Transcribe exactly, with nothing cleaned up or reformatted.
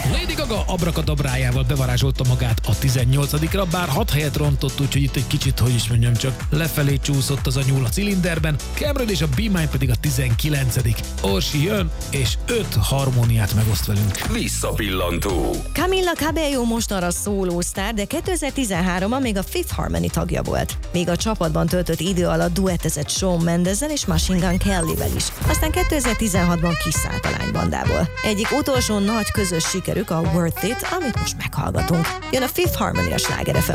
Lady Gaga abrakadabrájával bevarázsolta magát a tizennyolcadikra, bár hat helyet rontott, úgyhogy itt egy kicsit, hogy is mondjam, csak lefelé csúszott az a nyúl a cilinderben. Cameron és a Be Mine pedig a tizenkilencedik Orsi jön, és öt harmóniát megoszt velünk. Visszapillantó. Camila Cabello mostanra szólósztár, de kétezer-tizenháromban még a Fifth Harmony tagja volt. Még a csapatban töltött idő alatt duettezett Shawn Mendezzel és Machine Gun Kellyvel is. Aztán kétezer-tizenhatban kiszállt a lánybandából. Egyik utolsó nagy közös sikerük a Worth It, amit most meghallgatunk. Jön a Fifth Harmony a Sláger ef em